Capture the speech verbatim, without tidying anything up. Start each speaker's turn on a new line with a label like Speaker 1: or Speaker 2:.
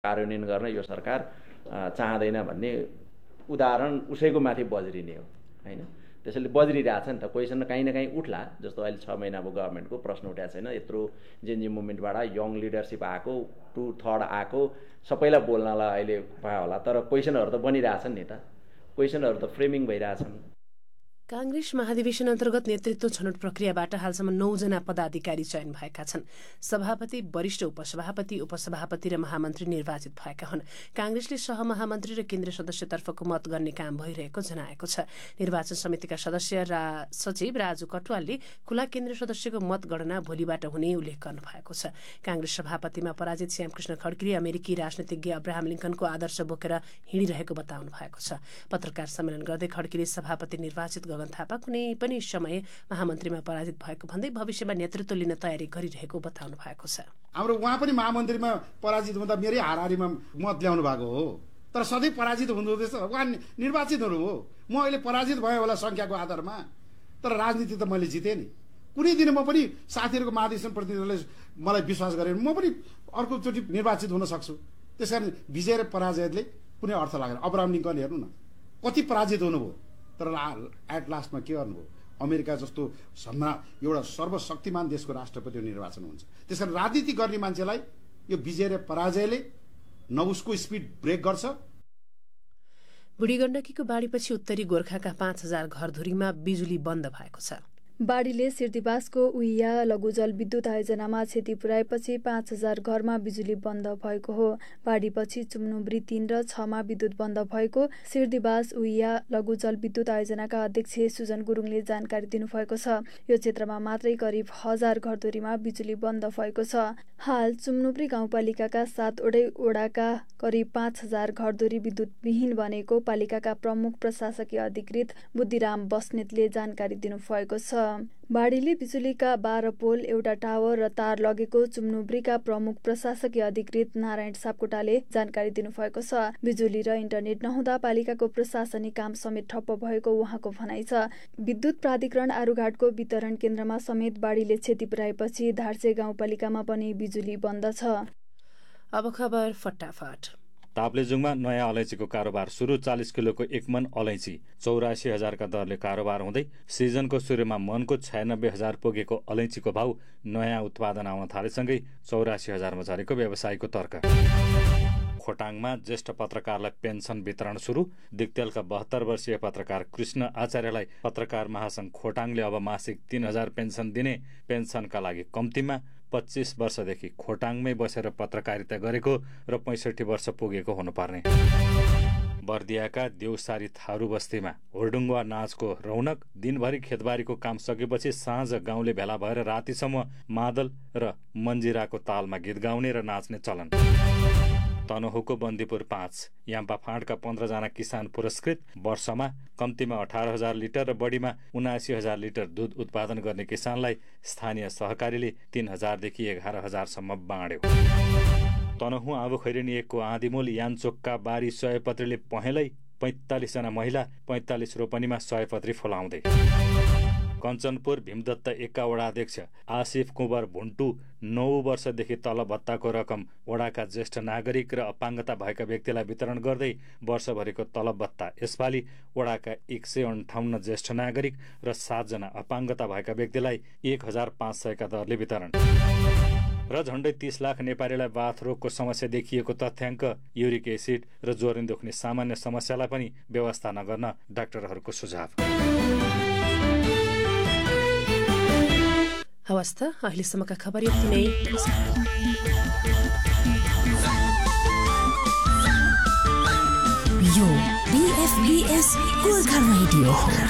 Speaker 1: कार्यान्वयन गर्न यो सरकार चाहँदैन भन्ने उदाहरण उसैको माथि बज्रिने हो हैन। त्यसैले बज्रिरहेछ नि त, क्वेसन काहीँ न काहीँ उठ्ला। जस्तो अहिले छ महिना अब गभर्मेन्टको प्रश्न उठाएको छैन, यत्रो जेएनजी मुभमेन्टबाट यङ लिडरसिप आएको, टु थर्ड आएको, सबैलाई बोल्नलाई अहिले पायो होला, तर क्वेसनहरू त बनिरहेछन् नि त, क्वेसनहरू त फ्रेमिङ भइरहेछन्।
Speaker 2: कांग्रेस महाधिवेशन अन्तर्गत नेतृत्व छनौट प्रक्रियाबाट हालसम्म नौजना पदाधिकारी चयन भएका छन्। सभापति, वरिष्ठ उपसभापति, उपसभापति र महामन्त्री निर्वाचित भएका हुन्। कांग्रेसले सहमहामन्त्री र केन्द्रीय सदस्यतर्फको मत गर्ने काम भइरहेको जनाएको छ। निर्वाचन समितिका सदस्य रा सचिव राजु कटुवालले खुला केन्द्रीय सदस्यको मत गणना भोलिबाट हुने उल्लेख गर्नु भएको छ। कांग्रेस सभापतिमा पराजित श्यामकृष्ण खड्कीले अमेरिकी राजनीतिज्ञ अब्राहम लिङ्कनको आदर्श बोकेर हिँडिरहेको बताउनु भएको छ। पत्रकार सम्मेलन गर्दै खड्कीले सभापति निर्वाचित गगन थापा कुनै पनि समय महामन्त्रीमा पराजित भएको भन्दै भविष्यमा नेतृत्व लिन तयारी गरिरहेको बताउनु भएको छ।
Speaker 3: हाम्रो उहाँ पनि महामन्त्रीमा पराजित हुँदा मेरै हाराहारीमा मत ल्याउनु भएको हो, तर सधैँ पराजित हुनुहुँदैछ। उहाँ निर्वाचित हुनु हो, म अहिले पराजित भएँ होला संख्याको आधारमा, तर राजनीति त मैले जितेँ नि। कुनै दिन म पनि साथीहरूको महाधिवेशन प्रतिनिधिले मलाई विश्वास गरेर म पनि अर्कोचोटि निर्वाचित हुन सक्छु। त्यसकारण विजय र पराजयले कुनै अर्थ लागेन। अब्राहम लिङ्कन हेर्नु न, कति पराजित हुनुभयो, तर एट लास्टमा के गर्नुभयो? अमेरिका जस्तो सम्मा एउटा सर्वशक्तिमान देशको राष्ट्रपति निर्वाचन हुन्छ। त्यसकारण राजनीति गर्ने मान्छेलाई यो विजय र पराजयले न उसको स्पिड ब्रेक गर्छ।
Speaker 2: बुढी गण्डकीको बाढीपछि उत्तरी गोर्खाका पाँच हजार घरधुरीमा बिजुली बन्द भएको छ।
Speaker 4: बाढीले सिर्दिवासको उइया लघु जलविद्युत आयोजनामा क्षति पुर्याएपछि पाँच हजार घरमा बिजुली बन्द भएको हो। बाढीपछि चुम्नुब्री तीन र छमा विद्युत बन्द भएको सिर्दिवास उइया लघु जलविद्युत आयोजनाका अध्यक्ष सुजन गुरुङले जानकारी दिनुभएको छ। यो क्षेत्रमा मात्रै करिब हजार घरधुरीमा बिजुली बन्द भएको छ। हाल चुम्नुब्री गाउँपालिकाका सातवटै ओडाका करिब पाँच हजार घरधुरी विद्युतविहीन बनेको पालिकाका प्रमुख प्रशासकीय अधिकृत बुद्धिराम बस्नेतले जानकारी दिनुभएको छ। बाढीले बिजुलीका बाह्र पोल, एउटा टावर र तार लगेको चुम्नुब्रीका प्रमुख प्रशासकीय अधिकृत नारायण सापकोटाले जानकारी दिनुभएको छ। बिजुली र इन्टरनेट नहुँदा पालिकाको प्रशासनिक काम समेत ठप्प भएको उहाँको भनाइ छ। विद्युत प्राधिकरण आरुघाटको वितरण केन्द्रमा समेत बाढीले क्षति पुर्याएपछि धार्से गाउँपालिकामा पनि बिजुली बन्द छ।
Speaker 2: अब खबर फटाफट।
Speaker 5: ताप्लेजुङमा नयाँ अलैँचीको कारोबार सुरु। चालिस किलोको एक मन अलैँची चौरासी हजारका दरले कारोबार हुँदै सिजनको सुरुमा मनको छयानब्बे हजार पुगेको अलैँचीको भाउ नयाँ उत्पादन आउन थालेसँगै चौरासी हजारमा झरेको व्यवसायीको तर्क। खोटाङमा ज्येष्ठ पत्रकारलाई पेन्सन वितरण सुरु। दिक्तेलका बहत्तर वर्षीय पत्रकार कृष्ण आचार्यलाई पत्रकार महासंघ खोटाङले अब मासिक तीन हजार पेन्सन दिने। पेन्सनका लागि कम्तीमा पच्चीस वर्षदेखि खोटाङमै बसेर पत्रकारिता गरेको र पैँसठी वर्ष पुगेको हुनुपर्ने। बर्दियाका देउसारी थारू बस्तीमा होर्डुङ्वा नाचको रौनक। दिनभरि खेतबारीको काम सकेपछि साँझ गाउँले भेला भएर रातिसम्म मादल र मन्जिराको तालमा गीत गाउने र नाच्ने चलन। तनहुको बन्दीपुर पाँच याम्पा फाँडका पन्ध्रजना किसान पुरस्कृत। वर्षमा कम्तीमा अठार हजार लिटर र बढीमा उनासी हजार लिटर दुध उत्पादन गर्ने किसानलाई स्थानीय सहकारीले तीन हजारदेखि एघार हजारसम्म बाँड्यो। तनहुँ आबु खैरेनी एकको आँधीमूल यानचोकका बारी सयपत्रीले पहेँलै पैंतालिसजना महिला पैंतालिस रोपनीमा सयपत्री फुलाउँदै। कञ्चनपुर भीमदत्त एकका वडा अध्यक्ष आसिफ कुँवर भुन्टु नौ वर्षदेखि तलब भत्ताको रकम वडाका ज्येष्ठ नागरिक र अपाङ्गता भएका व्यक्तिलाई वितरण गर्दै वर्षभरिको तलब भत्ता यसपालि वडाका एक सय अन्ठाउन्न ज्येष्ठ नागरिक र सातजना अपाङ्गता भएका व्यक्तिलाई एक हजार पाँच सयका दरले वितरण। र झण्डै तीस लाख नेपालीलाई बाथ रोगको समस्या देखिएको तथ्याङ्क। युरिक एसिड र ज्वरो दुख्ने सामान्य समस्यालाई पनि व्यवस्था नगर्न डाक्टरहरूको सुझाव।
Speaker 2: हवस् त अहिलेसम्मका खबर यति नै।
Speaker 6: यो बीएफबीएस गोर्खा रेडियो हो।